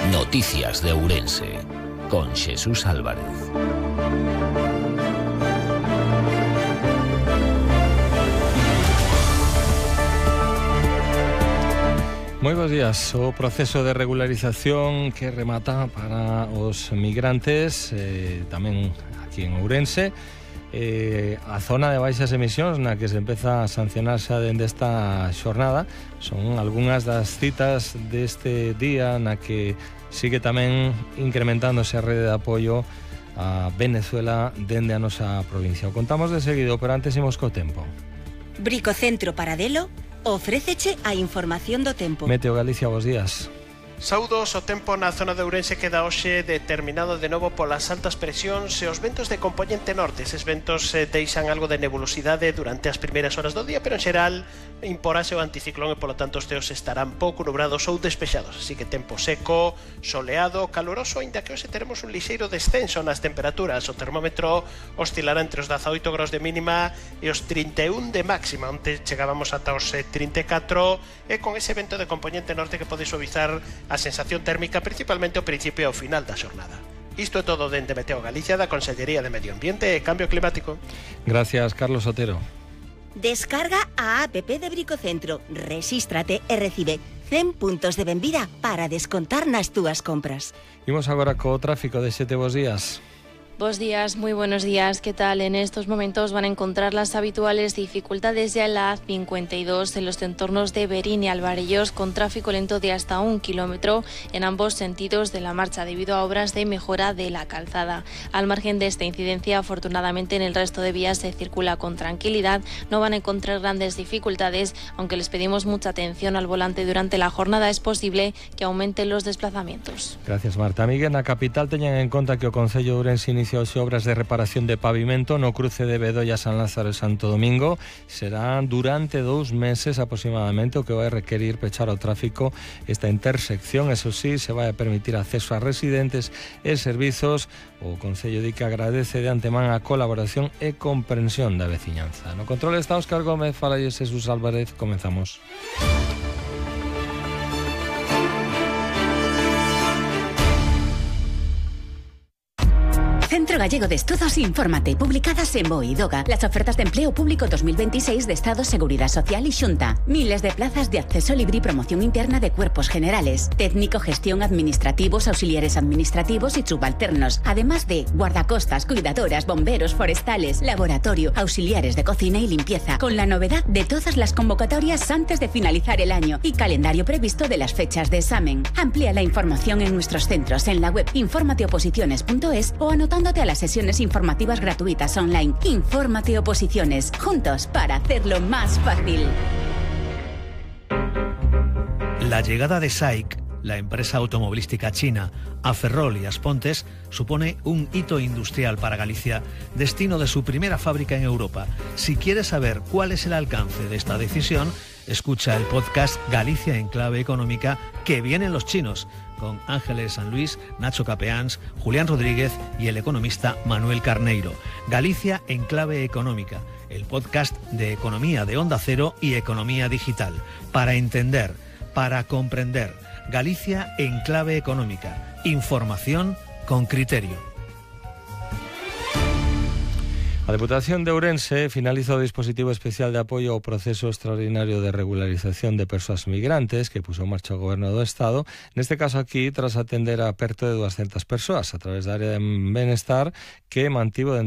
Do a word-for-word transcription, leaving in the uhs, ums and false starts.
Noticias de Ourense, con Jesús Álvarez. Moi bons días. O proceso de regularización que remata para os migrantes, eh, tamén aquí en Ourense, eh, a zona de baixas emisións na que se empeza a sancionar xa dende esta xornada son algunhas das citas deste día na que sigue tamén incrementándose a rede de apoio a Venezuela dende a nosa provincia. O contamos de seguido, pero antes imos co tempo. Bricocentro Paradelo ofréceche a información do tempo. Meteo Galicia, bos días. Saúdos, o tempo na zona de Ourense queda hoxe determinado de novo polas altas presións e os ventos de componente norte. Eses ventos eh, deixan algo de nebulosidade durante as primeiras horas do día, pero en xeral imporase o anticiclón e polo tanto os teos estarán pouco nubrados ou despexados. Así que tempo seco, soleado, caloroso, ainda que hoxe teremos un lixeiro descenso nas temperaturas. O termómetro oscilará entre os dezaoito graus de mínima e os trinta e un de máxima, onde chegábamos ata os trinta e catro, e con ese vento de componente norte que pode suavizar a sensación térmica principalmente ao principio e ao final da xornada. Isto é todo dende Meteo Galicia, da Consellería de Medio Ambiente e Cambio Climático. Gracias, Carlos Otero. Descarga a app de Bricocentro, resístrate e recibe cen puntos de benvida para descontar nas túas compras. Imos agora co tráfico de Xete, bos días. Buenos días, muy buenos días. ¿Qué tal? En estos momentos van a encontrar las habituales dificultades ya en la A cincuenta y dos en los entornos de Berín y Alvarellos, con tráfico lento de hasta un kilómetro en ambos sentidos de la marcha debido a obras de mejora de la calzada. Al margen de esta incidencia, afortunadamente en el resto de vías se circula con tranquilidad. No van a encontrar grandes dificultades, aunque les pedimos mucha atención al volante durante la jornada. Es posible que aumenten los desplazamientos. Gracias, Marta. Miguel, na capital teñan en conta que o Concello de Ourense inicia obras de reparación de pavimento no cruce de Bedoya, San Lázaro e Santo Domingo. Serán durante dous meses aproximadamente, o que vai requerir pechar o tráfico esta intersección. Eso sí, se vai a permitir acceso a residentes e servizos. O Concello di que agradece de antemán a colaboración e comprensión da veciñanza. No control está Óscar Gómez, fala Jesús Álvarez. Comenzamos. Centro Gallego de Estudos Infórmate, publicadas en BOE y DOGA. Las ofertas de empleo público dos mil veintiséis de Estado, Seguridad Social y Xunta. Miles de plazas de acceso libre y promoción interna de cuerpos generales. Técnico, gestión, administrativos, auxiliares administrativos y subalternos. Además de guardacostas, cuidadoras, bomberos, forestales, laboratorio, auxiliares de cocina y limpieza. Con la novedad de todas las convocatorias antes de finalizar el año y calendario previsto de las fechas de examen. Amplía la información en nuestros centros en la web informateoposiciones punto es o anotando a las sesiones informativas gratuitas online. Infórmate Oposiciones, juntos para hacerlo más fácil. La llegada de S A I C, la empresa automovilística china, a Ferrol y Aspontes, supone un hito industrial para Galicia, destino de su primera fábrica en Europa. Si quieres saber cuál es el alcance de esta decisión, escucha el podcast Galicia en Clave Económica, que vienen los chinos, con Ángeles San Luis, Nacho Capeáns, Julián Rodríguez y el economista Manuel Carneiro. Galicia en Clave Económica, el podcast de economía de Onda Cero y economía digital. Para entender, para comprender. Galicia en Clave Económica. Información con criterio. A Deputación de Ourense finaliza o dispositivo especial de apoio ao proceso extraordinario de regularización de persoas migrantes que puso en marcha o Goberno do Estado, neste caso aquí tras atender a perto de dúascentas persoas a través da área de benestar que mantivo